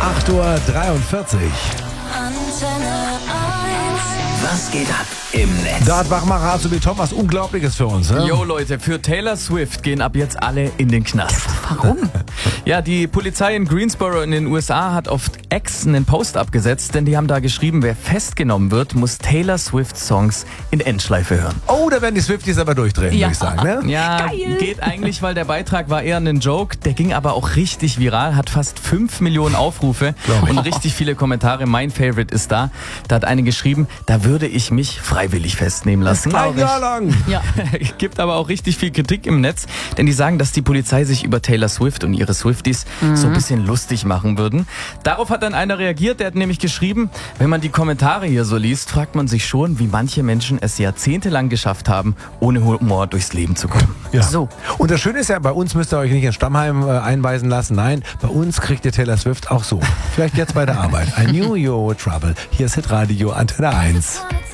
8:43 Uhr. Was geht ab im Netz? Da hat Wachmacher Azubi-Tom was Unglaubliches für uns. Ne? Jo Leute, für Taylor Swift gehen ab jetzt alle in den Knast. Warum? Ja, die Polizei in Greensboro in den USA hat auf X einen Post abgesetzt, denn die haben da geschrieben, wer festgenommen wird, muss Taylor Swift Songs in Endschleife hören. Oh, da werden die Swifties aber durchdrehen, Ja. würde ich sagen. Ne? Ja, Geil. geht eigentlich, weil der Beitrag war eher ein Joke, der ging aber auch richtig viral, hat fast 5 Millionen Aufrufe Glaub ich. und richtig viele Kommentare. Mein Favorite ist da hat eine geschrieben, da würde ich mich freiwillig festnehmen lassen. Ein Jahr lang. Ja. Gibt aber auch richtig viel Kritik im Netz, denn die sagen, dass die Polizei sich über Taylor Swift und ihre Swifties so ein bisschen lustig machen würden. Darauf hat dann einer reagiert, der hat nämlich geschrieben, wenn man die Kommentare hier so liest, fragt man sich schon, wie manche Menschen es jahrzehntelang geschafft haben, ohne Humor durchs Leben zu kommen. Ja. So. Und das Schöne ist ja, bei uns müsst ihr euch nicht ins Stammheim einweisen lassen. Nein, bei uns kriegt ihr Taylor Swift auch so. Vielleicht jetzt bei der Arbeit. I knew you were trouble. Hier ist Hitradio Antenne 1.